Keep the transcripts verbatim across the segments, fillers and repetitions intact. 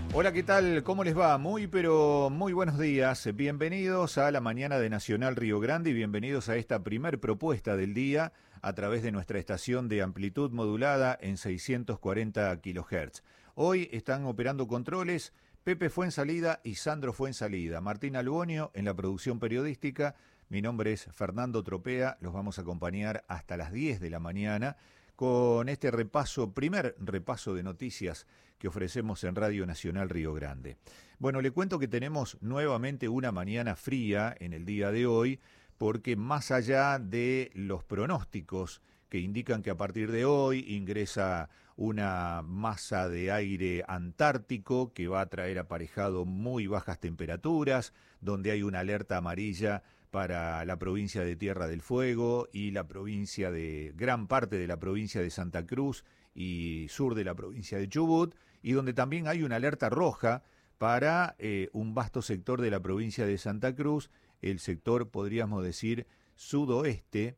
Hola, ¿qué tal? ¿Cómo les va? Muy, pero muy buenos días. Bienvenidos a la mañana de Nacional Río Grande y bienvenidos a esta primer propuesta del día a través de nuestra estación de amplitud modulada en seiscientos cuarenta kilohertz. Hoy están operando controles Pepe Fuensalida y Sandro Fuensalida. Martín Albonio en la producción periodística. Mi nombre es Fernando Tropea. Los vamos a acompañar hasta las diez de la mañana con este repaso, primer repaso de noticias que ofrecemos en Radio Nacional Río Grande. Bueno, le cuento que tenemos nuevamente una mañana fría en el día de hoy, porque más allá de los pronósticos que indican que a partir de hoy ingresa una masa de aire antártico que va a traer aparejado muy bajas temperaturas, donde hay una alerta amarilla para la provincia de Tierra del Fuego y la provincia de, gran parte de la provincia de Santa Cruz y sur de la provincia de Chubut, y donde también hay una alerta roja para eh, un vasto sector de la provincia de Santa Cruz, el sector, podríamos decir, sudoeste,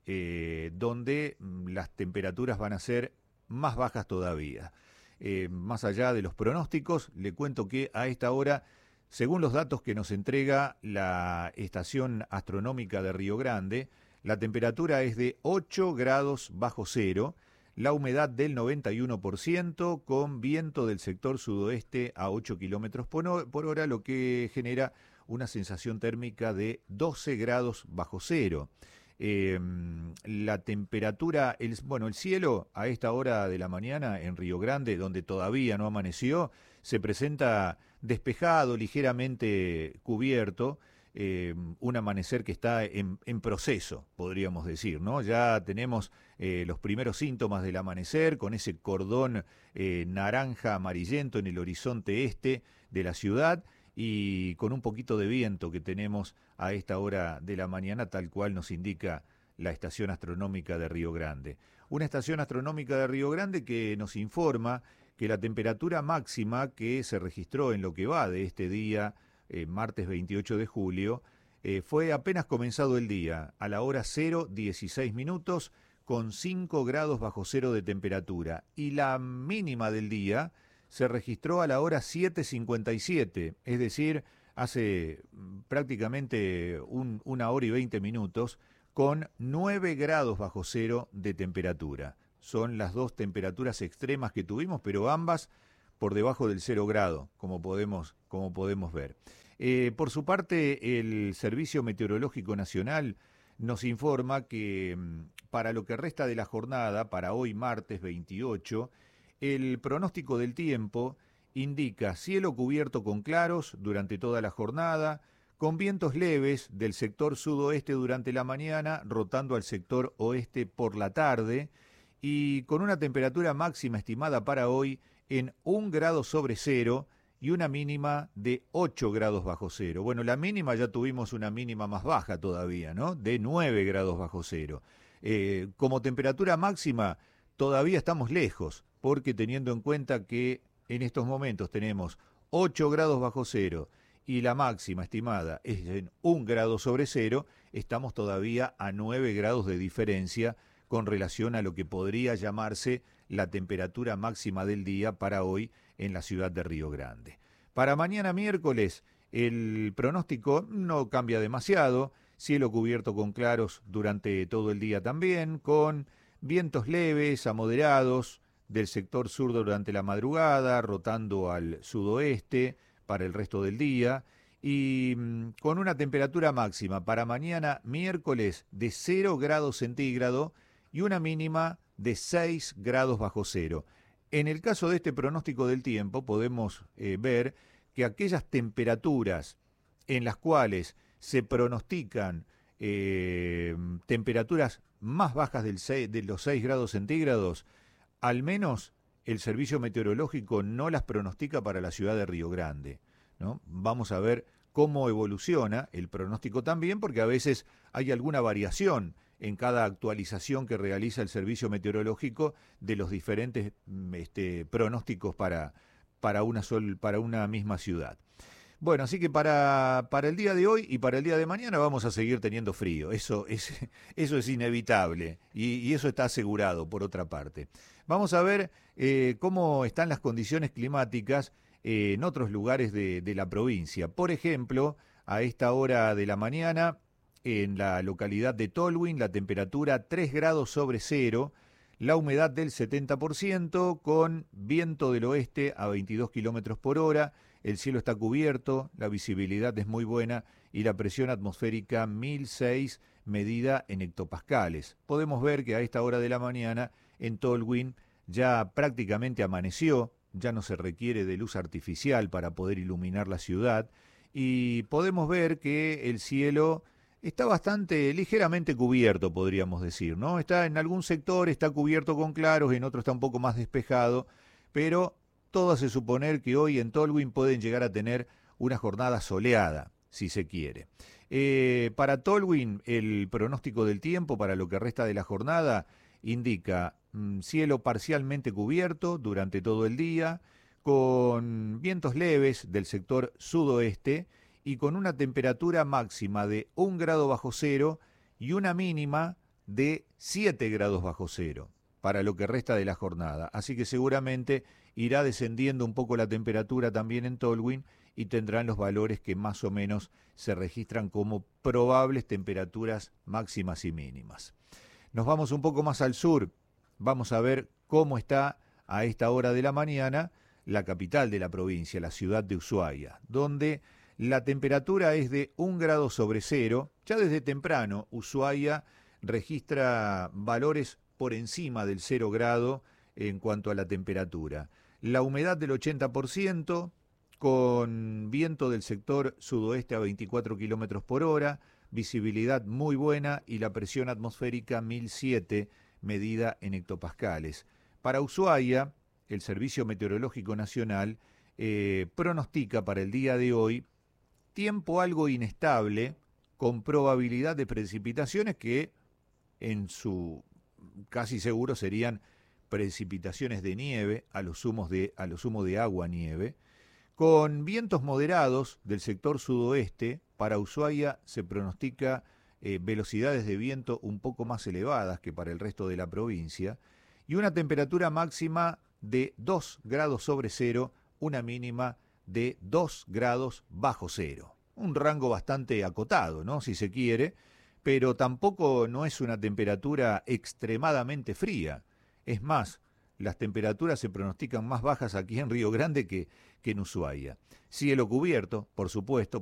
eh, donde las temperaturas van a ser más bajas todavía. Eh, más allá de los pronósticos, le cuento que a esta hora, según los datos que nos entrega la Estación Astronómica de Río Grande, la temperatura es de ocho grados bajo cero, la humedad del noventa y uno por ciento, con viento del sector sudoeste a ocho kilómetros por hora, lo que genera una sensación térmica de doce grados bajo cero. Eh, la temperatura, el, bueno, el cielo a esta hora de la mañana en Río Grande, donde todavía no amaneció, se presenta despejado, ligeramente cubierto, eh, un amanecer que está en, en proceso, podríamos decir, ¿no? Ya tenemos eh, los primeros síntomas del amanecer, con ese cordón eh, naranja amarillento en el horizonte este de la ciudad, y con un poquito de viento que tenemos a esta hora de la mañana, tal cual nos indica la Estación Astronómica de Río Grande. Una estación astronómica de Río Grande que nos informa que la temperatura máxima que se registró en lo que va de este día, eh, martes veintiocho de julio, eh, fue apenas comenzado el día, a la hora cero dieciséis minutos, con cinco grados bajo cero de temperatura, y la mínima del día se registró a la hora siete cincuenta y siete, es decir, hace prácticamente un, una hora y veinte minutos, con nueve grados bajo cero de temperatura. Son las dos temperaturas extremas que tuvimos, pero ambas por debajo del cero grado, como podemos, como podemos ver. Eh, por su parte, el Servicio Meteorológico Nacional nos informa que para lo que resta de la jornada, para hoy martes veintiocho, el pronóstico del tiempo indica cielo cubierto con claros durante toda la jornada, con vientos leves del sector sudoeste durante la mañana, rotando al sector oeste por la tarde, y con una temperatura máxima estimada para hoy en un grado sobre cero y una mínima de ocho grados bajo cero. Bueno, la mínima ya tuvimos una mínima más baja todavía, ¿no? De nueve grados bajo cero. Eh, como temperatura máxima todavía estamos lejos, porque teniendo en cuenta que en estos momentos tenemos ocho grados bajo cero y la máxima estimada es en un grado sobre cero, estamos todavía a nueve grados de diferencia con relación a lo que podría llamarse la temperatura máxima del día para hoy en la ciudad de Río Grande. Para mañana miércoles el pronóstico no cambia demasiado, cielo cubierto con claros durante todo el día también, con vientos leves a moderados del sector sur durante la madrugada, rotando al sudoeste para el resto del día, y mmm, con una temperatura máxima para mañana miércoles de cero grados centígrados y una mínima de seis grados bajo cero. En el caso de este pronóstico del tiempo podemos eh, ver que aquellas temperaturas en las cuales se pronostican eh, temperaturas más bajas del seis, de los seis grados centígrados, al menos el Servicio Meteorológico no las pronostica para la ciudad de Río Grande, ¿no? Vamos a ver cómo evoluciona el pronóstico también, porque a veces hay alguna variación en cada actualización que realiza el Servicio Meteorológico de los diferentes este, pronósticos para, para, una sol, para una misma ciudad. Bueno, así que para, para el día de hoy y para el día de mañana vamos a seguir teniendo frío, eso es, eso es inevitable y, y eso está asegurado por otra parte. Vamos a ver eh, cómo están las condiciones climáticas eh, en otros lugares de, de la provincia. Por ejemplo, a esta hora de la mañana, en la localidad de Tolwyn, la temperatura tres grados sobre cero, la humedad del setenta por ciento, con viento del oeste a veintidós kilómetros por hora, el cielo está cubierto, la visibilidad es muy buena y la presión atmosférica mil seis medida en hectopascales. Podemos ver que a esta hora de la mañana en Tolwyn ya prácticamente amaneció, ya no se requiere de luz artificial para poder iluminar la ciudad y podemos ver que el cielo está bastante ligeramente cubierto, podríamos decir, ¿no? Está en algún sector, está cubierto con claros, en otro está un poco más despejado, pero todo hace suponer que hoy en Tolwyn pueden llegar a tener una jornada soleada, si se quiere. Eh, para Tolwyn, el pronóstico del tiempo para lo que resta de la jornada indica mmm, cielo parcialmente cubierto durante todo el día, con vientos leves del sector sudoeste y con una temperatura máxima de un grado bajo cero y una mínima de siete grados bajo cero para lo que resta de la jornada. Así que seguramente irá descendiendo un poco la temperatura también en Tolwyn y tendrán los valores que más o menos se registran como probables temperaturas máximas y mínimas. Nos vamos un poco más al sur, vamos a ver cómo está a esta hora de la mañana la capital de la provincia, la ciudad de Ushuaia, donde la temperatura es de un grado sobre cero. Ya desde temprano Ushuaia registra valores por encima del cero grado en cuanto a la temperatura. La humedad del ochenta por ciento, con viento del sector sudoeste a veinticuatro kilómetros por hora, visibilidad muy buena y la presión atmosférica mil siete medida en hectopascales. Para Ushuaia, el Servicio Meteorológico Nacional eh, pronostica para el día de hoy tiempo algo inestable, con probabilidad de precipitaciones que en su casi seguro serían precipitaciones de nieve, a lo sumo de, a lo sumo de agua-nieve, con vientos moderados del sector sudoeste. Para Ushuaia se pronostica eh, velocidades de viento un poco más elevadas que para el resto de la provincia, y una temperatura máxima de dos grados sobre cero, una mínima de dos grados bajo cero. Un rango bastante acotado, ¿no?, si se quiere, pero tampoco no es una temperatura extremadamente fría. Es más, las temperaturas se pronostican más bajas aquí en Río Grande que, que en Ushuaia. Cielo cubierto, por supuesto,